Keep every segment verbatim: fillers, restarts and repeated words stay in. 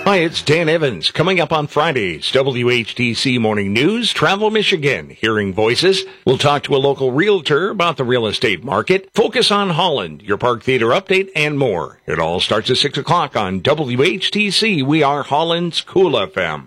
Hi, it's Dan Evans. Coming up on Fridays, W H T C Morning News, Travel Michigan, Hearing Voices. We'll talk to a local realtor about the real estate market, focus on Holland, your Park Theater update, and more. It all starts at six o'clock on W H T C. We are Holland's Cool F M.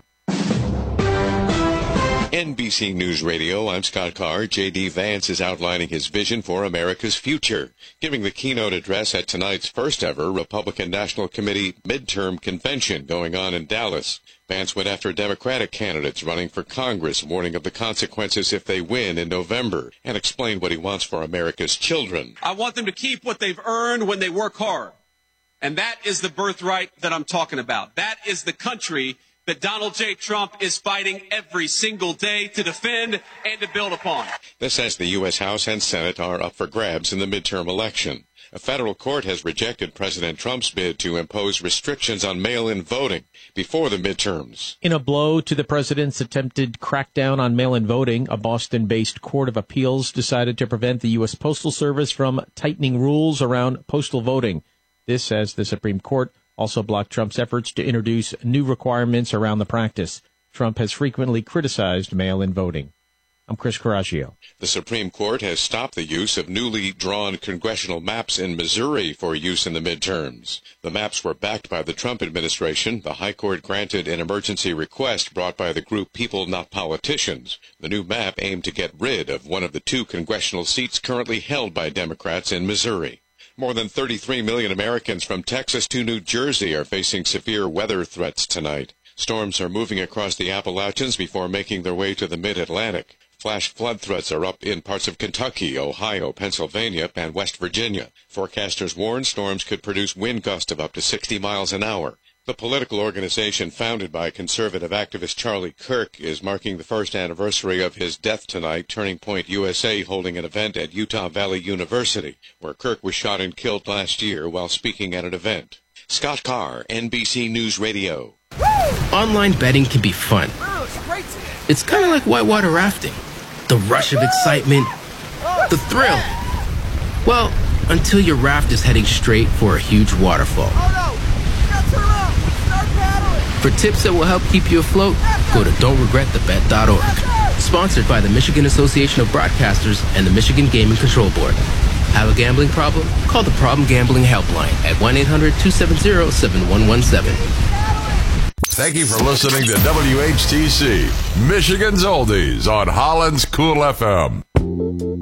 N B C News Radio, I'm Scott Carr. J D. Vance is outlining his vision for America's future, giving the keynote address at tonight's first-ever Republican National Committee midterm convention going on in Dallas. Vance went after Democratic candidates running for Congress, warning of the consequences if they win in November, and explained what he wants for America's children. I want them to keep what they've earned when they work hard. And that is the birthright that I'm talking about. That is the country that Donald J. Trump is fighting every single day to defend and to build upon. This as the U S. House and Senate are up for grabs in the midterm election. A federal court has rejected President Trump's bid to impose restrictions on mail-in voting before the midterms. In a blow to the president's attempted crackdown on mail-in voting, a Boston-based court of appeals decided to prevent the U S. Postal Service from tightening rules around postal voting. This as the Supreme Court also blocked Trump's efforts to introduce new requirements around the practice. Trump has frequently criticized mail-in voting. I'm Chris Coraggio. The Supreme Court has stopped the use of newly drawn congressional maps in Missouri for use in the midterms. The maps were backed by the Trump administration. The High Court granted an emergency request brought by the group People Not Politicians. The new map aimed to get rid of one of the two congressional seats currently held by Democrats in Missouri. More than thirty-three million Americans from Texas to New Jersey are facing severe weather threats tonight. Storms are moving across the Appalachians before making their way to the mid-Atlantic. Flash flood threats are up in parts of Kentucky, Ohio, Pennsylvania, and West Virginia. Forecasters warn storms could produce wind gusts of up to sixty miles an hour. The political organization founded by conservative activist Charlie Kirk is marking the first anniversary of his death tonight. Turning Point U S A holding an event at Utah Valley University, where Kirk was shot and killed last year while speaking at an event. Scott Carr, N B C News Radio. Online betting can be fun. It's kind of like whitewater rafting. The rush of excitement, the thrill. Well, until your raft is heading straight for a huge waterfall. For tips that will help keep you afloat, go to don't regret the bet dot org. Sponsored by the Michigan Association of Broadcasters and the Michigan Gaming Control Board. Have a gambling problem? Call the Problem Gambling Helpline at one eight hundred two seven zero seven one one seven. Thank you for listening to W H T C, Michigan's Oldies on Holland's Cool F M.